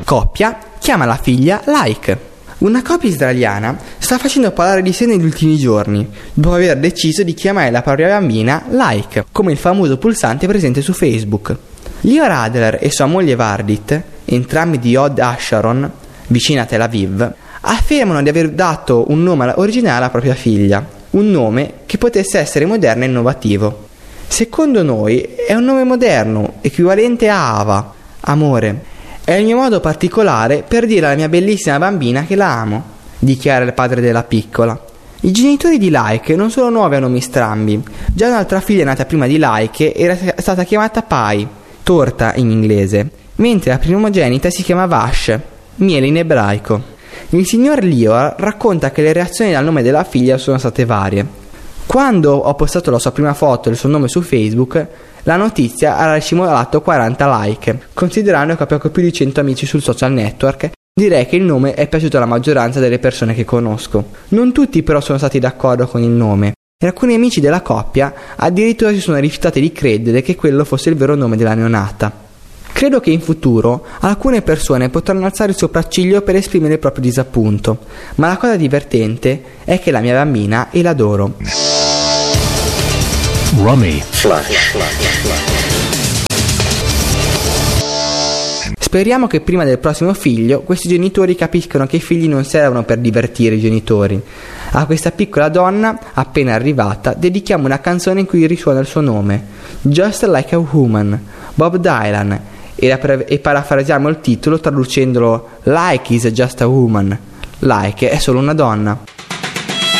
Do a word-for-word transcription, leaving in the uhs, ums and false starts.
coppia chiama la figlia Like. Una coppia israeliana sta facendo parlare di sé negli ultimi giorni, dopo aver deciso di chiamare la propria bambina Like, come il famoso pulsante presente su Facebook. Lior Adler e sua moglie Vardit, entrambi di Hod Asharon, vicina a Tel Aviv, affermano di aver dato un nome originale alla propria figlia, un nome che potesse essere moderno e innovativo. Secondo noi è un nome moderno, equivalente a Ava, amore. È il mio modo particolare per dire alla mia bellissima bambina che la amo, dichiara il padre della piccola. I genitori di Like non sono nuovi a nomi strambi. Già un'altra figlia nata prima di Like era stata chiamata Pie, torta in inglese, mentre la primogenita si chiama Vash, miele in ebraico. Il signor Lior racconta che le reazioni al nome della figlia sono state varie. Quando ho postato la sua prima foto e il suo nome su Facebook, la notizia ha racimolato quaranta like. Considerando che ho poco più di cento amici sul social network, direi che il nome è piaciuto alla maggioranza delle persone che conosco. Non tutti però sono stati d'accordo con il nome, e alcuni amici della coppia addirittura si sono rifiutati di credere che quello fosse il vero nome della neonata. Credo che in futuro alcune persone potranno alzare il sopracciglio per esprimere il proprio disappunto, ma la cosa divertente è che la mia bambina e l'adoro. Rummy Flash. Speriamo che prima del prossimo figlio questi genitori capiscano che i figli non servono per divertire i genitori. A questa piccola donna appena arrivata dedichiamo una canzone in cui risuona il suo nome, Just Like a Woman, Bob Dylan, e, pre- e parafrasiamo il titolo traducendolo Like is just a woman, like è solo una donna.